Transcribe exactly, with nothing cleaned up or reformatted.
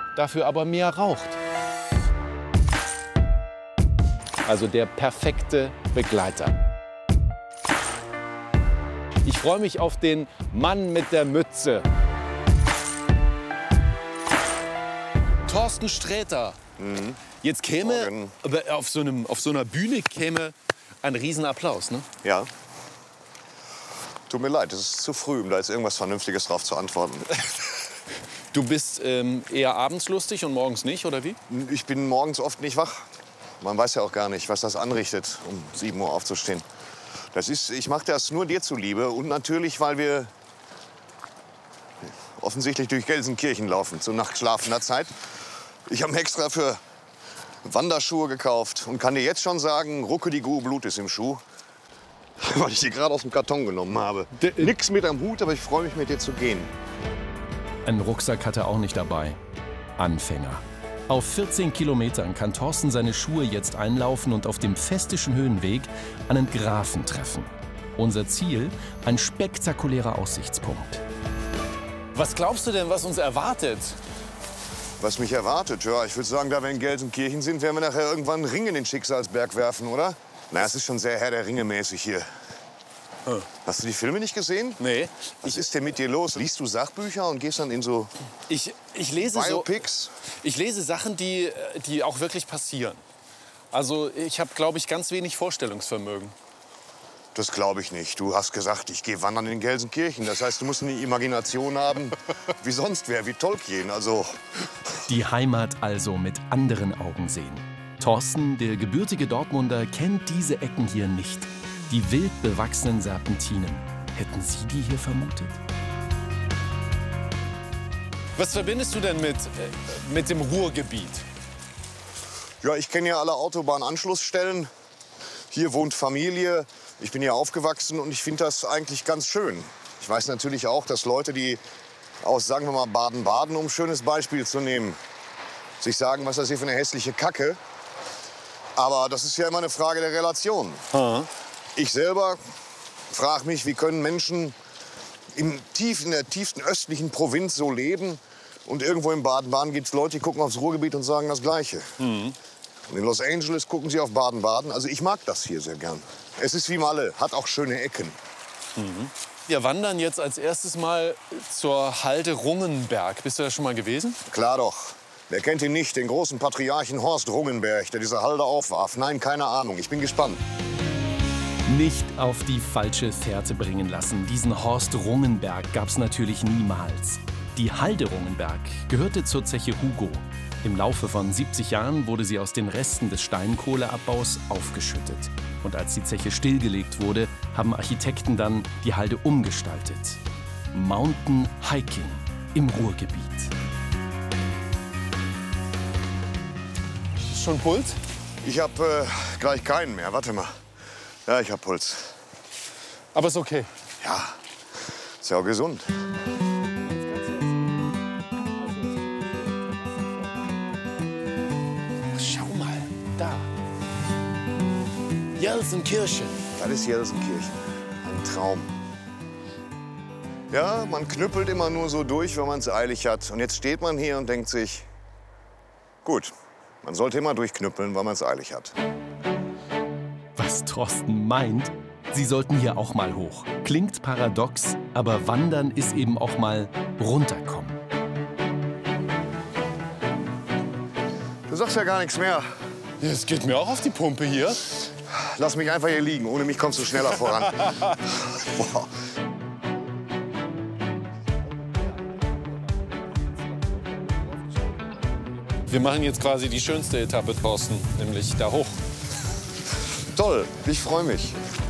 dafür aber mehr raucht. Also der perfekte Begleiter. Ich freue mich auf den Mann mit der Mütze. Thorsten Sträter. Mhm. Jetzt käme, Morgen. aber auf so, einem, auf so einer Bühne käme ein Riesenapplaus, ne? Ja. Tut mir leid, es ist zu früh, um da jetzt irgendwas Vernünftiges drauf zu antworten. Du bist ähm, eher abends lustig und morgens nicht, oder wie? Ich bin morgens oft nicht wach. Man weiß ja auch gar nicht, was das anrichtet, um sieben Uhr aufzustehen. Das ist, ich mache das nur dir zuliebe und natürlich, weil wir offensichtlich durch Gelsenkirchen laufen, zur nachtschlafender Zeit. Ich habe extra für Wanderschuhe gekauft und kann dir jetzt schon sagen, ruckedigu, Blut ist im Schuh. Weil ich die gerade aus dem Karton genommen habe. Nix mit am Hut, aber ich freue mich, mit dir zu gehen. Einen Rucksack hat er auch nicht dabei. Anfänger. Auf vierzehn Kilometern kann Thorsten seine Schuhe jetzt einlaufen und auf dem Festischen Höhenweg einen Grafen treffen. Unser Ziel, ein spektakulärer Aussichtspunkt. Was glaubst du denn, was uns erwartet? Was mich erwartet? Ja, ich würde sagen, da wir in Gelsenkirchen sind, werden wir nachher irgendwann einen Ring in den Schicksalsberg werfen, oder? Na, es ist schon sehr Herr der Ringe mäßig hier. Hm. Hast du die Filme nicht gesehen? Nee. Was ist denn mit dir los? Liest du Sachbücher und gehst dann in so Ich, ich, lese, so, Biopics? ich lese Sachen, die, die auch wirklich passieren. Also ich habe, glaube ich, ganz wenig Vorstellungsvermögen. Das glaube ich nicht. Du hast gesagt, ich gehe wandern in Gelsenkirchen. Das heißt, du musst eine Imagination haben, wie sonst wer, wie Tolkien. Also Die Heimat also mit anderen Augen sehen. Thorsten, der gebürtige Dortmunder, kennt diese Ecken hier nicht. Die wild bewachsenen Serpentinen. Hätten Sie die hier vermutet? Was verbindest du denn mit, äh, mit dem Ruhrgebiet? ja, ich kenne ja alle Autobahnanschlussstellen. Hier wohnt Familie. Ich bin hier aufgewachsen und ich finde das eigentlich ganz schön. Ich weiß natürlich auch, dass Leute, die aus, sagen wir mal, Baden-Baden, um ein schönes Beispiel zu nehmen, sich sagen, was ist das hier für eine hässliche Kacke. Aber das ist ja immer eine Frage der Relation. Aha. Ich selber frage mich, wie können Menschen im tief, in der tiefsten östlichen Provinz so leben und irgendwo in Baden-Baden gibt es Leute, die gucken aufs Ruhrgebiet und sagen das Gleiche. Mhm. Und in Los Angeles gucken sie auf Baden-Baden. Also ich mag das hier sehr gern. Es ist wie Malle, hat auch schöne Ecken. Mhm. Wir wandern jetzt als erstes mal zur Halde Rungenberg. Bist du da schon mal gewesen? Klar doch. Wer kennt ihn nicht, den großen Patriarchen Horst Rungenberg, der diese Halde aufwarf? Nein, keine Ahnung. Ich bin gespannt. Nicht auf die falsche Fährte bringen lassen. Diesen Horst Rungenberg gab's natürlich niemals. Die Halde Rungenberg gehörte zur Zeche Hugo. Im Laufe von siebzig Jahren wurde sie aus den Resten des Steinkohleabbaus aufgeschüttet. Und als die Zeche stillgelegt wurde, haben Architekten dann die Halde umgestaltet. Mountain Hiking im Ruhrgebiet. Ist schon Puls? Ich habe äh, gleich keinen mehr. Warte mal. Ja, ich habe Puls. Aber ist okay. Ja, ist ja auch gesund. Schau mal, da. Gelsenkirchen. Das ist Gelsenkirchen. Ein Traum. Ja, man knüppelt immer nur so durch, wenn man es eilig hat. Und jetzt steht man hier und denkt sich, gut, man sollte immer durchknüppeln, weil man es eilig hat. Was Thorsten meint, Sie sollten hier auch mal hoch. Klingt paradox, aber Wandern ist eben auch mal runterkommen. Du sagst ja gar nichts mehr. Es geht mir auch auf die Pumpe hier. Lass mich einfach hier liegen. Ohne mich kommst du schneller voran. Boah. Wir machen jetzt quasi die schönste Etappe, Thorsten, nämlich da hoch. Toll, ich freue mich.